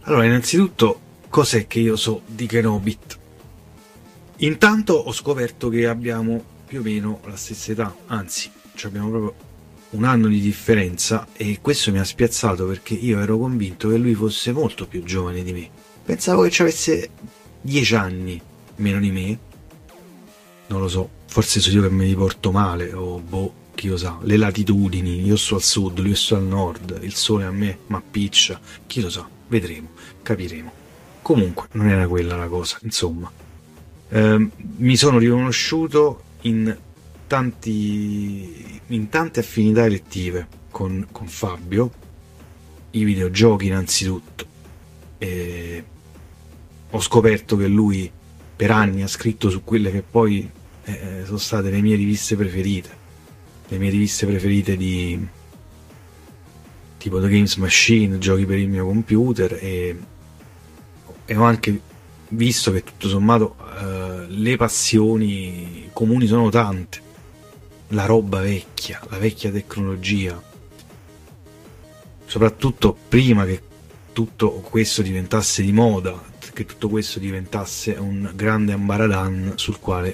Allora, innanzitutto, cos'è che io so di Kenobit? Intanto ho scoperto che abbiamo più o meno la stessa età, anzi, abbiamo proprio un anno di differenza, e questo mi ha spiazzato perché io ero convinto che lui fosse molto più giovane di me. Pensavo che ci avesse 10 anni meno di me. Non lo so, forse sono io che me li porto male, o boh, chi lo sa, le latitudini, io sto al sud, lui sto al nord, il sole a me m'appiccia, chi lo sa, vedremo, capiremo. Comunque, non era quella la cosa, insomma. Mi sono riconosciuto in tante affinità elettive con Fabio, i videogiochi innanzitutto. Ho scoperto che lui per anni ha scritto su quelle che poi sono state le mie riviste preferite di tipo The Games Machine, giochi per il mio computer, e ho anche visto che tutto sommato le passioni comuni sono tante, la roba vecchia, la vecchia tecnologia, soprattutto prima che tutto questo diventasse di moda, che tutto questo diventasse un grande ambaradan sul quale